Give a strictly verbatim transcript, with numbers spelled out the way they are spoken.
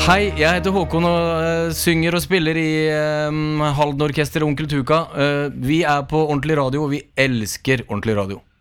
Hei, jeg heter Håkon og uh, synger og spiller i um, Halden Orkester og Onkel Tuka. uh, Vi er på Ordentlig Radio, og vi elsker Ordentlig Radio.